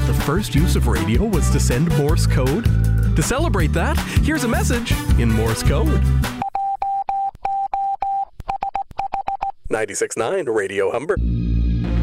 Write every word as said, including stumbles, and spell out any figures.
the first use of radio was to send Morse code? To celebrate that, here's a message in Morse code. ninety-six point nine Radio Humber.